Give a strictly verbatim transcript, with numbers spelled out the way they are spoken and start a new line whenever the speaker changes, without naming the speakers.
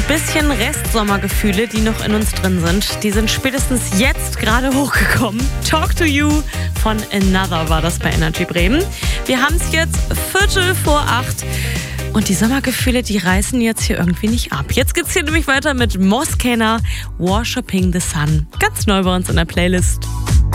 Die bisschen Restsommergefühle, die noch in uns drin sind, die sind spätestens jetzt gerade hochgekommen. Talk to You von Another war das bei Energy Bremen. Wir haben es jetzt Viertel vor acht. Und die Sommergefühle, die reißen jetzt hier irgendwie nicht ab. Jetzt geht's hier nämlich weiter mit Moskena, Worshipping the Sun. Ganz neu bei uns in der Playlist.